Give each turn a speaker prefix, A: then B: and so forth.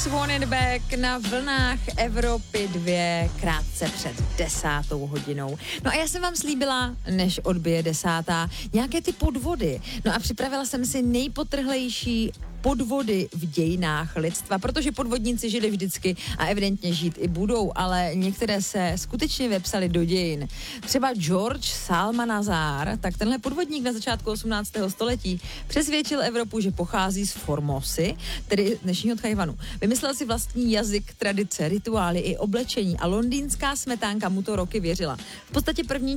A: Swan in the Back na vlnách Evropy 2 krátce před 10. hodinou. No a já jsem vám slíbila, než odbije 10. nějaké ty podvody. No a připravila jsem si nejpotrhlejší podvody v dějinách lidstva, protože podvodníci žili vždycky a evidentně žít i budou, ale některé se skutečně vepsaly do dějin. Třeba George Salmanazar, tak tenhle podvodník na začátku 18. století přesvědčil Evropu, že pochází z Formosy, tedy dnešního Tchajvanu. Vymyslel si vlastní jazyk, tradice, rituály i oblečení a londýnská smetánka mu to roky věřila. V podstatě první